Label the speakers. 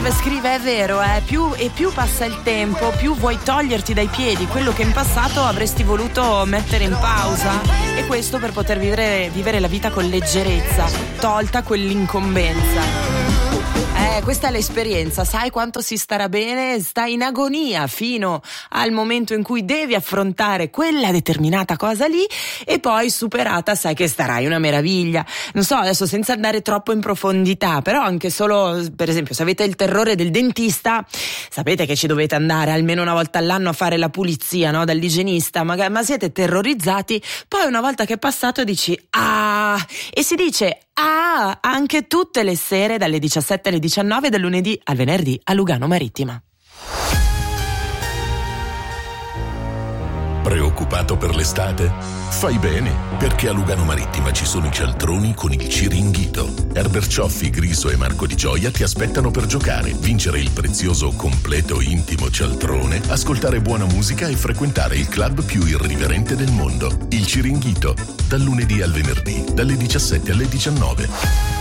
Speaker 1: scrive: è vero, più passa il tempo, più vuoi toglierti dai piedi quello che in passato avresti voluto mettere in pausa, e questo per poter vivere la vita con leggerezza, tolta quell'incombenza. Questa è l'esperienza, sai quanto si starà bene? Stai in agonia fino al momento in cui devi affrontare quella determinata cosa lì, e poi superata sai che starai una meraviglia. Non so, adesso senza andare troppo in profondità, però anche solo, per esempio, se avete il terrore del dentista, sapete che ci dovete andare almeno una volta all'anno a fare la pulizia, no? Dall'igienista, ma siete terrorizzati, poi una volta che è passato dici e si dice anche tutte le sere dalle 17 alle 19, dal lunedì al venerdì a Lugano Marittima.
Speaker 2: Preoccupato per l'estate? Fai bene, perché a Lugano Marittima ci sono i cialtroni con il Ciringhito. Herbert Cioffi, Griso e Marco Di Gioia ti aspettano per giocare, vincere il prezioso completo intimo cialtrone, ascoltare buona musica e frequentare il club più irriverente del mondo, il Ciringhito, dal lunedì al venerdì, dalle 17 alle 19.